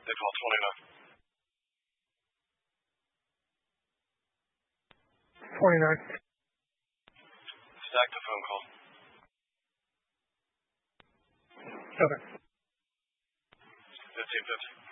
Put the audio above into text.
They call 29. 29. Stack the phone call. Okay. 1550.